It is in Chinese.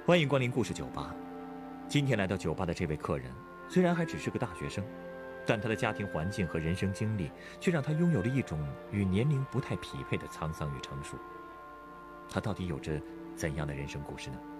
欢迎光临故事酒吧。今天来到酒吧的这位客人，虽然还只是个大学生，但他的家庭环境和人生经历，却让他拥有了一种与年龄不太匹配的沧桑与成熟。他到底有着怎样的人生故事呢？